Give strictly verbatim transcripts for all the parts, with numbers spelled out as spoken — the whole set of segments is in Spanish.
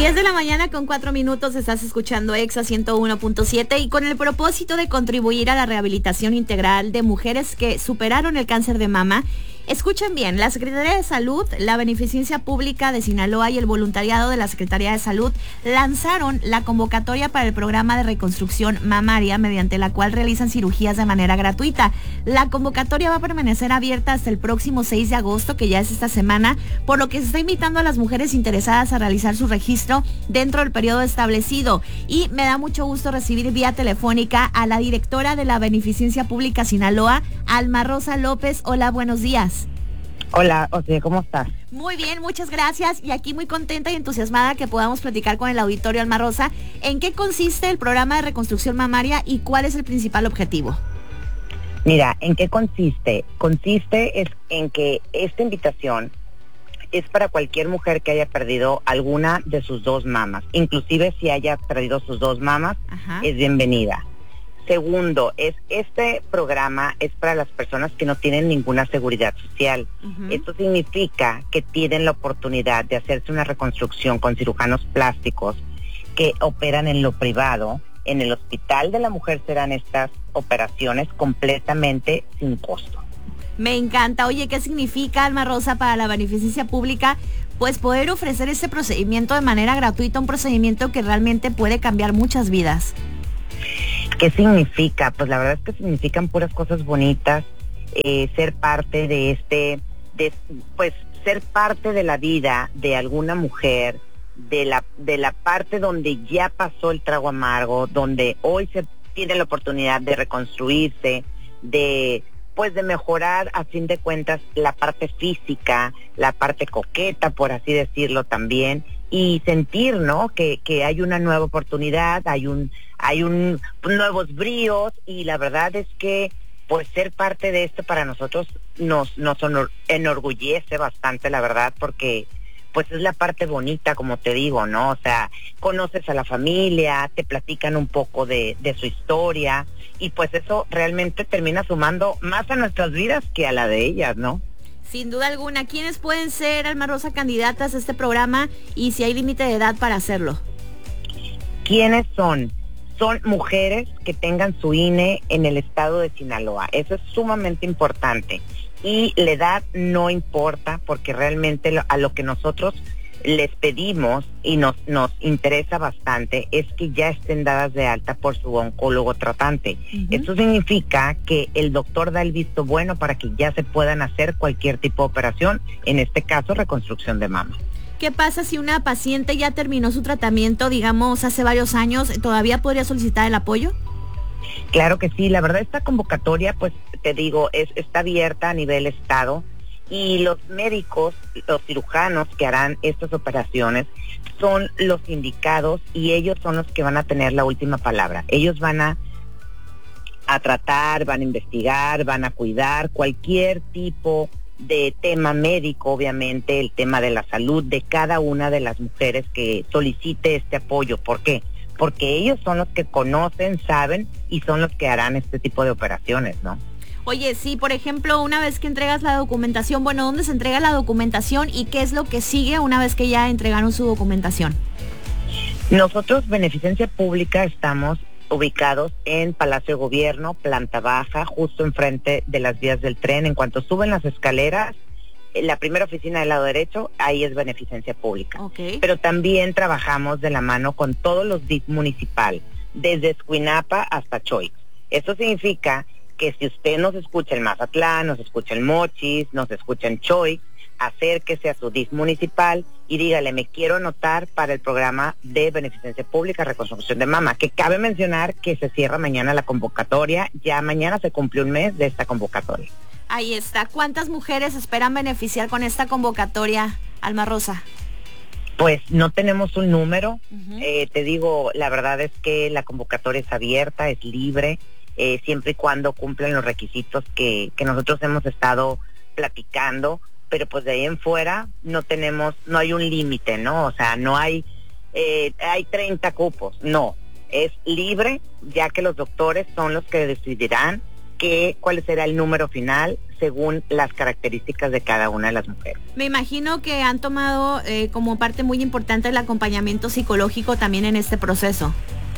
diez de la mañana con cuatro minutos, estás escuchando Exa ciento uno punto siete y con el propósito de contribuir a la rehabilitación integral de mujeres que superaron el cáncer de mama. Escuchen bien, la Secretaría de Salud, la Beneficencia Pública de Sinaloa y el voluntariado de la Secretaría de Salud lanzaron la convocatoria para el programa de reconstrucción mamaria, mediante la cual realizan cirugías de manera gratuita. La convocatoria va a permanecer abierta hasta el próximo seis de agosto, que ya es esta semana, por lo que se está invitando a las mujeres interesadas a realizar su registro dentro del periodo establecido. Y me da mucho gusto recibir vía telefónica a la directora de la Beneficencia Pública Sinaloa, Alma Rosa López. Hola, buenos días. Hola, Ociel, ¿cómo estás? Muy bien, muchas gracias. Y aquí muy contenta y entusiasmada que podamos platicar con el auditorio, Alma Rosa. ¿En qué consiste el programa de reconstrucción mamaria y cuál es el principal objetivo? Mira, ¿en qué consiste? Consiste es en que esta invitación es para cualquier mujer que haya perdido alguna de sus dos mamas. Inclusive si haya perdido sus dos mamas, Ajá. es bienvenida. Segundo, es este programa es para las personas que no tienen ninguna seguridad social. Uh-huh. Esto significa que tienen la oportunidad de hacerse una reconstrucción con cirujanos plásticos que operan en lo privado. En el Hospital de la Mujer serán estas operaciones completamente sin costo. Me encanta. Oye, ¿qué significa, Alma Rosa, para la Beneficencia Pública? Pues poder ofrecer ese procedimiento de manera gratuita, un procedimiento que realmente puede cambiar muchas vidas. ¿Qué significa? Pues la verdad es que significan puras cosas bonitas, eh, ser parte de este, de, pues ser parte de la vida de alguna mujer, de la, de la parte donde ya pasó el trago amargo, donde hoy se tiene la oportunidad de reconstruirse, de pues de mejorar a fin de cuentas la parte física, la parte coqueta, por así decirlo también, y sentir, ¿no? Que, que hay una nueva oportunidad, hay un, hay un nuevos bríos, y la verdad es que pues ser parte de esto para nosotros nos, nos enorgullece bastante, la verdad, porque pues es la parte bonita, como te digo, ¿no? O sea, conoces a la familia, te platican un poco de, de su historia, y pues eso realmente termina sumando más a nuestras vidas que a la de ellas, ¿no? Sin duda alguna. ¿Quiénes pueden ser, Alma Rosa, candidatas a este programa y si hay límite de edad para hacerlo? ¿Quiénes son? Son mujeres que tengan su I N E en el estado de Sinaloa. Eso es sumamente importante. Y la edad no importa, porque realmente lo, a lo que nosotros les pedimos y nos, nos interesa bastante es que ya estén dadas de alta por su oncólogo tratante. Uh-huh. Esto significa que el doctor da el visto bueno para que ya se puedan hacer cualquier tipo de operación, en este caso reconstrucción de mama. ¿Qué pasa si una paciente ya terminó su tratamiento, digamos, hace varios años? ¿Todavía podría solicitar el apoyo? Claro que sí. La verdad, esta convocatoria, pues te digo, es está abierta a nivel estado, y los médicos, los cirujanos que harán estas operaciones son los indicados, y ellos son los que van a tener la última palabra. Ellos van a, a tratar, van a investigar, van a cuidar cualquier tipo de tema médico, obviamente, el tema de la salud de cada una de las mujeres que solicite este apoyo. ¿Por qué? Porque ellos son los que conocen, saben, y son los que harán este tipo de operaciones, ¿no? Oye, sí, por ejemplo, una vez que entregas la documentación, bueno, ¿dónde se entrega la documentación y qué es lo que sigue una vez que ya entregaron su documentación? Nosotros, Beneficencia Pública, estamos ubicados en Palacio de Gobierno, planta baja, justo enfrente de las vías del tren. En cuanto suben las escaleras, la primera oficina del lado derecho, ahí es Beneficencia Pública. Okay. Pero también trabajamos de la mano con todos los D I F municipal, desde Escuinapa hasta Choix. Eso significa que si usted nos escucha en Mazatlán, nos escucha en Mochis, nos escucha en Choix, acérquese a su D I F municipal y dígale, me quiero anotar para el programa de Beneficencia Pública Reconstrucción de Mama, que cabe mencionar que se cierra mañana la convocatoria. Ya mañana se cumple un mes de esta convocatoria. Ahí está. ¿Cuántas mujeres esperan beneficiar con esta convocatoria, Alma Rosa? Pues no tenemos un número. Uh-huh. eh, te digo, la verdad es que la convocatoria es abierta, es libre, eh, siempre y cuando cumplen los requisitos que, que nosotros hemos estado platicando, pero pues de ahí en fuera no tenemos, no hay un límite, ¿no? O sea, no hay, eh, hay treinta cupos, no, es libre, ya que los doctores son los que decidirán que cuál será el número final según las características de cada una de las mujeres. Me imagino que han tomado eh, como parte muy importante el acompañamiento psicológico también en este proceso.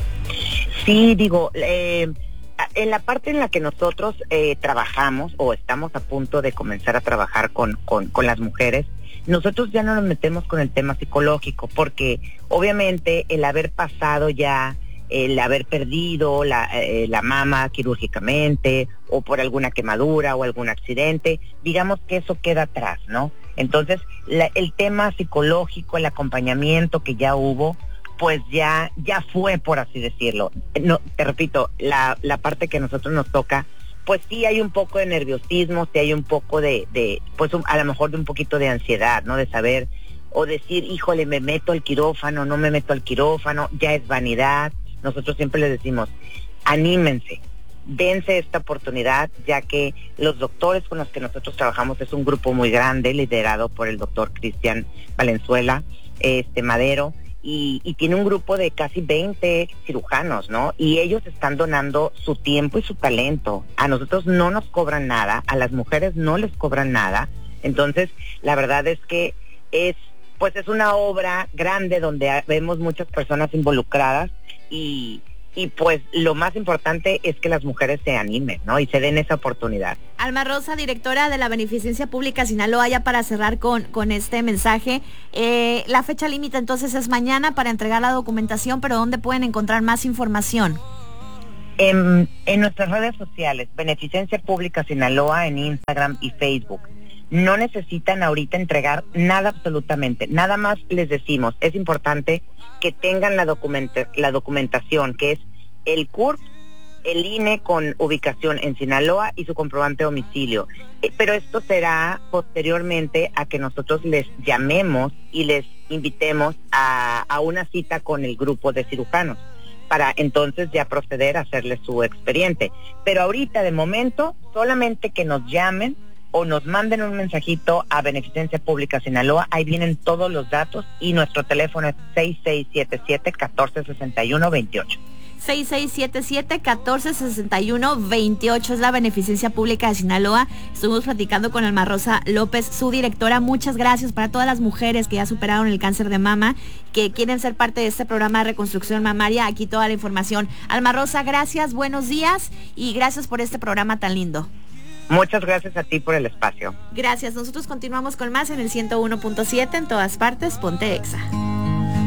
Sí, digo, eh, en la parte en la que nosotros eh, trabajamos o estamos a punto de comenzar a trabajar con, con, con las mujeres, nosotros ya no nos metemos con el tema psicológico, porque obviamente el haber pasado ya, el haber perdido la, eh, la mama quirúrgicamente o por alguna quemadura o algún accidente, digamos que eso queda atrás, ¿no? Entonces, la, el tema psicológico, el acompañamiento que ya hubo, pues ya ya fue, por así decirlo. No, te repito, la, la parte que a nosotros nos toca, pues sí hay un poco de nerviosismo, sí hay un poco de, de pues un, a lo mejor de un poquito de ansiedad, ¿no? De saber o decir, híjole, me meto al quirófano, no me meto al quirófano, ya es vanidad. Nosotros siempre les decimos, anímense, dense esta oportunidad, ya que los doctores con los que nosotros trabajamos es un grupo muy grande, liderado por el doctor Cristian Valenzuela, este Madero, y, y tiene un grupo de casi veinte cirujanos, ¿no? Y ellos están donando su tiempo y su talento. A nosotros no nos cobran nada, a las mujeres no les cobran nada. Entonces, la verdad es que es, pues es una obra grande donde vemos muchas personas involucradas y, y pues lo más importante es que las mujeres se animen, ¿no? Y se den esa oportunidad. Alma Rosa, directora de la Beneficencia Pública Sinaloa, ya para cerrar con, con este mensaje, eh, la fecha límite entonces es mañana para entregar la documentación, pero ¿dónde pueden encontrar más información? En, en nuestras redes sociales, Beneficencia Pública Sinaloa en Instagram y Facebook. No necesitan ahorita entregar nada absolutamente, nada más les decimos, es importante que tengan la, documenta, la documentación, que es el C U R P, el I N E con ubicación en Sinaloa y su comprobante de domicilio. Eh, pero esto será posteriormente a que nosotros les llamemos y les invitemos a, a una cita con el grupo de cirujanos, para entonces ya proceder a hacerles su expediente. Pero ahorita, de momento, solamente que nos llamen o nos manden un mensajito a Beneficencia Pública Sinaloa, ahí vienen todos los datos y nuestro teléfono es seis seis siete siete, uno cuatro seis uno, dos ocho. seis seis siete siete, uno cuatro seis uno, dos ocho es la Beneficencia Pública de Sinaloa. Estuvimos platicando con Alma Rosa López, su directora. Muchas gracias para todas las mujeres que ya superaron el cáncer de mama, que quieren ser parte de este programa de reconstrucción mamaria. Aquí toda la información. Alma Rosa, gracias, buenos días y gracias por este programa tan lindo. Muchas gracias a ti por el espacio. Gracias. Nosotros continuamos con más en el ciento uno punto siete en todas partes. Ponte Exa.